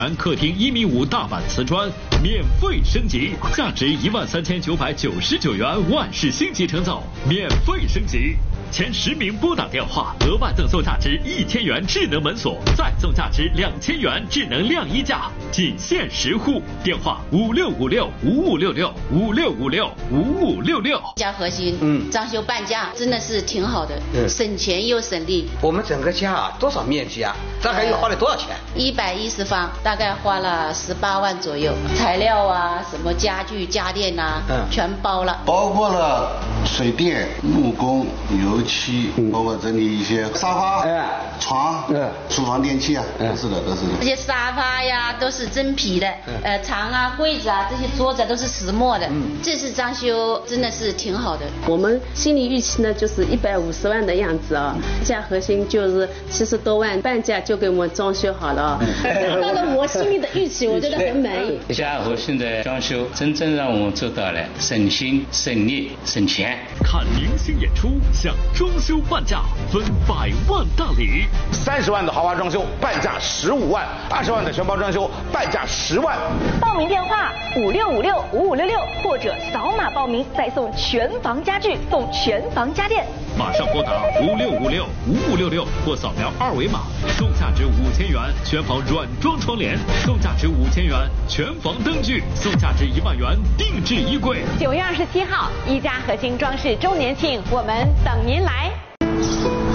客厅1.5米大板瓷砖免费升级，价值13999元，万事兴集成走，免费升级。前10名拨打电话，额外赠送价值1000元智能门锁，再送价值2000元智能晾衣架，仅限10户。电话56565566565566。 家核心，装修半价真的是挺好的，省钱又省力。 我们整个家多少面积啊？大概又花了多少钱 ？110方，大概花了18万左右，材料啊，什么家具家电啊，全包了， 包括了水电、木工、油漆，包括整理一些沙发、床、厨房电器啊，都是的。 这些沙发呀都是真皮的，床啊、柜子啊，这些桌子都是石墨的。这次装修真的是挺好的。 我们心理预期呢就是150万的样子啊，价核心就是70多万，半价就给我们装修好了，达到了我心里的预期，我觉得很满意。 家核心的装修真正让我们做到了省心、省力、省钱。 看明星演出，享装修半价，分100万大礼 ，30万的豪华装修半价15万，20万的全包装修半价10万。 报名电话56565566，或者扫码报名，再送全房家具，送全房家电。 马上拨打56565566或扫描2维码，送价值5000元全房软装窗帘，送价值5000元全房灯具，送价值1万元定制衣柜。 9月27号，一家核心装饰周年庆，我们等您来。